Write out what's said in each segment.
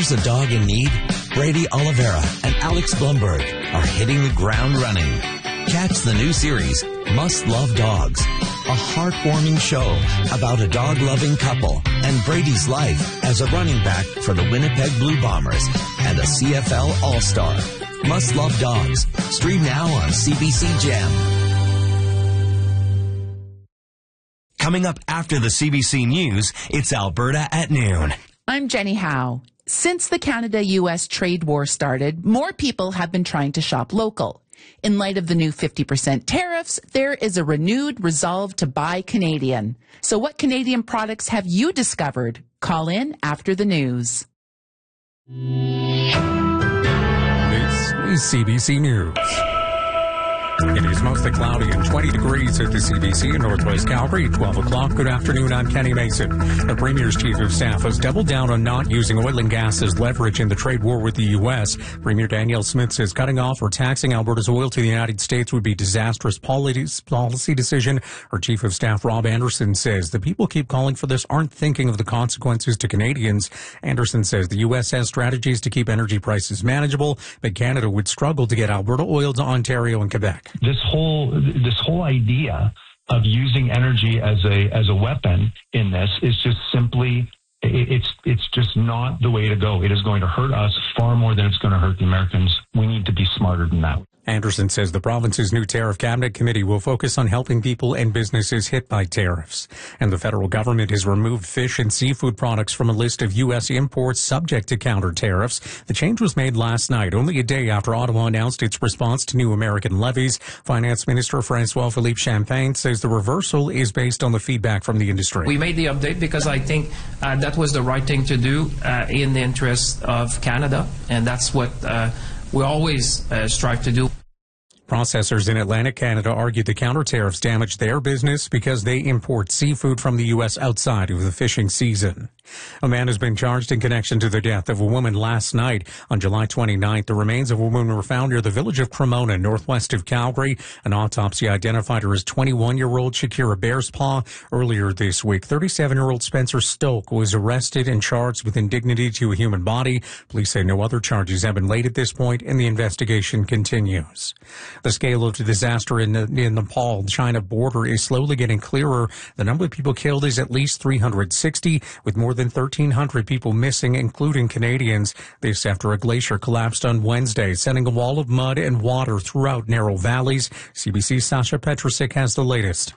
Here's a dog in need. Brady Oliveira and Alex Blumberg are hitting the ground running. Catch the new series, Must Love Dogs, a heartwarming show about a dog-loving couple and Brady's life as a running back for the Winnipeg Blue Bombers and a CFL All-Star. Must Love Dogs. Stream now on CBC Gem. Coming up after the CBC News, it's Alberta at noon. I'm Jenny Howe. Since the Canada-U.S. trade war started, more people have been trying to shop local. In light of the new 50% tariffs, there is a renewed resolve to buy Canadian. So what Canadian products have you discovered? Call in after the news. This is CBC News. It is mostly cloudy and 20 degrees at the CBC in Northwest Calgary at 12 o'clock. Good afternoon, I'm Kenny Mason. The Premier's Chief of Staff has doubled down on not using oil and gas as leverage in the trade war with the U.S. Premier Danielle Smith says cutting off or taxing Alberta's oil to the United States would be a disastrous policy decision. Her Chief of Staff, Rob Anderson, says the people keep calling for this aren't thinking of the consequences to Canadians. Anderson says the U.S. has strategies to keep energy prices manageable, but Canada would struggle to get Alberta oil to Ontario and Quebec. This whole idea of using energy as a weapon in this is just simply it's just not the way to go. It is going to hurt us far more than it's going to hurt the Americans. We need to be smarter than that. Anderson says the province's new tariff cabinet committee will focus on helping people and businesses hit by tariffs. And the federal government has removed fish and seafood products from a list of U.S. imports subject to counter tariffs. The change was made last night, only a day after Ottawa announced its response to new American levies. Finance Minister François-Philippe Champagne says the reversal is based on the feedback from the industry. We made the update because I think that was the right thing to do in the interest of Canada, and that's what we always strive to do. Processors in Atlantic Canada argued the counter tariffs damaged their business because they import seafood from the U.S. outside of the fishing season. A man has been charged in connection to the death of a woman last night. On July 29th, the remains of a woman were found near the village of Cremona, northwest of Calgary. An autopsy identified her as 21-year-old Shakira Bearspaw. Earlier this week, 37-year-old Spencer Stoke was arrested and charged with indignity to a human body. Police say no other charges have been laid at this point, and the investigation continues. The scale of the disaster in the Nepal-China border is slowly getting clearer. The number of people killed is at least 360, with more than 1,300 people missing, including Canadians. This after a glacier collapsed on Wednesday, sending a wall of mud and water throughout narrow valleys. CBC's Sasha Petrusik has the latest.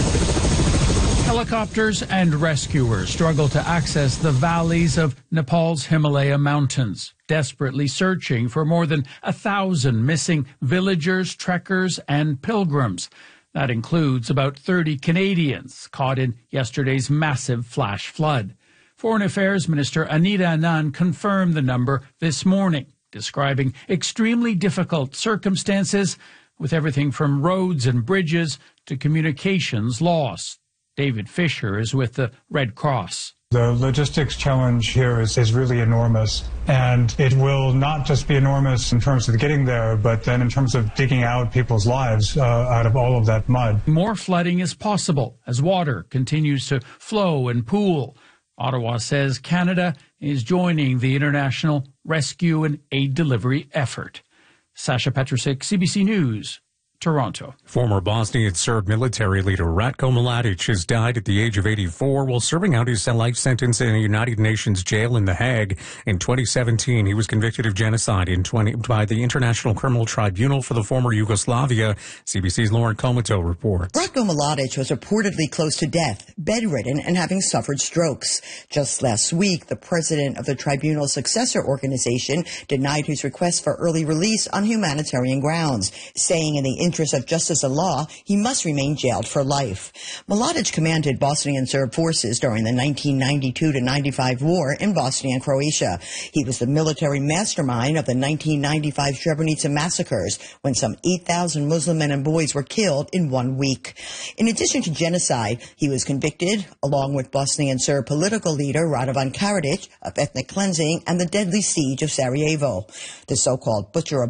Helicopters and rescuers struggle to access the valleys of Nepal's Himalaya mountains, desperately searching for more than 1,000 missing villagers, trekkers, and pilgrims. That includes about 30 Canadians caught in yesterday's massive flash flood. Foreign Affairs Minister Anita Anand confirmed the number this morning, describing extremely difficult circumstances with everything from roads and bridges to communications lost. David Fisher is with the Red Cross. The logistics challenge here is really enormous, and it will not just be enormous in terms of getting there, but then in terms of digging out people's lives out of all of that mud. More flooding is possible as water continues to flow and pool. Ottawa says Canada is joining the international rescue and aid delivery effort. Sasha Petrusik, CBC News, Toronto. Former Bosnian Serb military leader Ratko Mladic has died at the age of 84 while serving out his life sentence in a United Nations jail in The Hague. In 2017, he was convicted of genocide by the International Criminal Tribunal for the former Yugoslavia. CBC's Lauren Comato reports. Ratko Mladic was reportedly close to death, bedridden, and having suffered strokes. Just last week, the president of the tribunal's successor organization denied his request for early release on humanitarian grounds, saying in the interest of justice and law, he must remain jailed for life. Mladic commanded Bosnian Serb forces during the 1992-95 war in Bosnia and Croatia. He was the military mastermind of the 1995 Srebrenica massacres, when some 8,000 Muslim men and boys were killed in 1 week. In addition to genocide, he was convicted, along with Bosnian Serb political leader Radovan Karadzic, of ethnic cleansing and the deadly siege of Sarajevo. The so-called Butcher of